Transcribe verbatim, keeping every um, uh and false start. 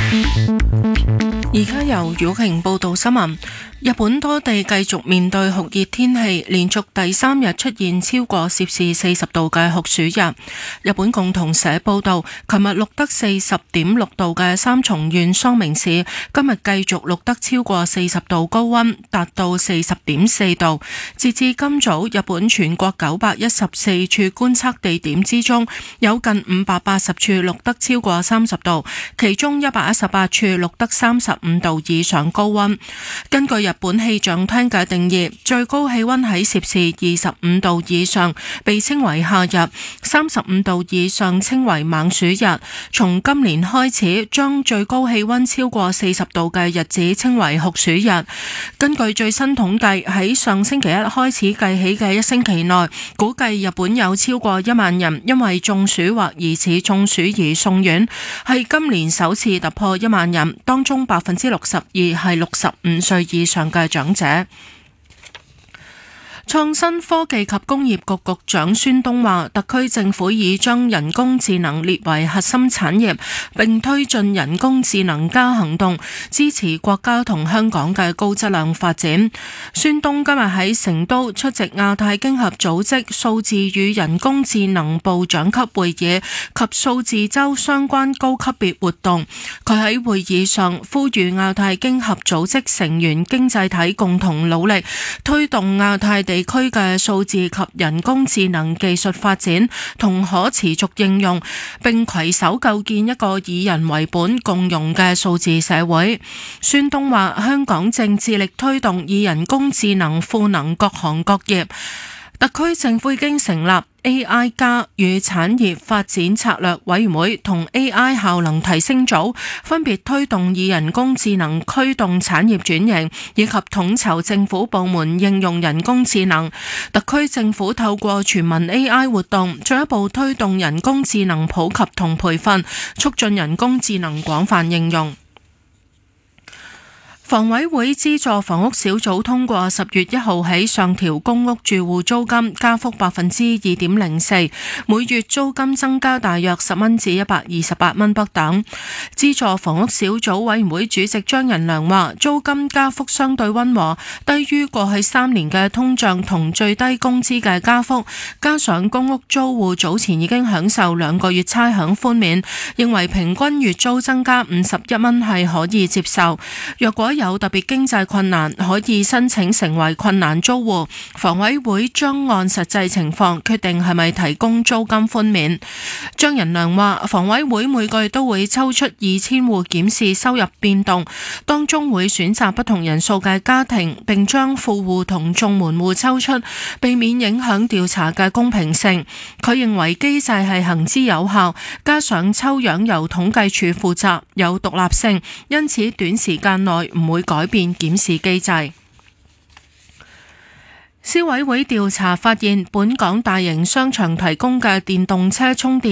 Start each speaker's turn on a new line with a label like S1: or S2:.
S1: 而家由曉瓊報道新聞。日本多地繼續面對酷熱天氣，連續第三日出現超過攝氏四十度嘅酷暑日。日本共同社報道，琴日錄得四十點六度嘅三重縣桑明市，今日繼續錄得超過四十度高溫，達到四十點四度。截至今早，日本全國九百一十四處觀測地點之中，有近五百八十處錄得超過三十度，其中一百一十八處錄得三十五度以上高溫。根據日本氣象廳嘅定義，最高氣溫喺攝氏二十五度以上被稱為夏日，三十五度以上稱為猛暑日。從今年開始，將最高氣溫超過四十度嘅日子稱為酷暑日。根據最新統計，喺上星期一開始計起嘅一星期內，估計日本有超過一萬人因為中暑或疑似中暑而送院，係今年首次突破一萬人，當中百分之六十二係六十五歲以上嘅長者。創新科技及工業局局長孫東話，特區政府已將人工智能列為核心產業，並推進人工智能加行動，支持國家同香港嘅高質量發展。孫東今日喺成都出席亞太經合組織數字與人工智能部長級會議及數字周相關高級別活動。佢喺會議上呼籲亞太經合組織成員經濟體共同努力，推動亞太地地區嘅數字及人工智能技術發展同可持續應用，並攜手構建一個以人為本共融嘅數字社會。孫東話，香港正致力推動以人工智能賦能各行各業，特區政府已經成立A I 加與產業發展策略委員會同 A I 效能提升組，分別推動以人工智能驅動產業轉型，以及統籌政府部門應用人工智能。特區政府透過全民 A I 活動，進一步推動人工智能普及同培訓，促進人工智能廣泛應用。房委會資助房屋小組通過十月一號起上調公屋住戶租金加幅百分之二點零四，每月租金增加大約十蚊至一百二十八蚊不等。資助房屋小組委員會主席張仁良話，租金加幅相對溫和，低於過去三年嘅通脹同最低工資嘅加幅，加上公屋租戶早前已經享受兩個月差餉寬免，認為平均月租增加五十一蚊係可以接受。若果有特別經濟困難，可以申請成為困難租戶，房委會將按實際情況決定係咪提供租金寬免。張仁良話，房委會每個月都會抽出二千戶檢視收入變動，當中會選擇不同人數嘅家庭，並將富戶同綜援戶抽出，避免影響調查嘅公平性。佢認為機制係行之有效，加上抽樣由統計處負責，有獨立性，因此短時間內唔會改變檢視機制。消委會調查發現，本港大型商場提供嘅電動車充電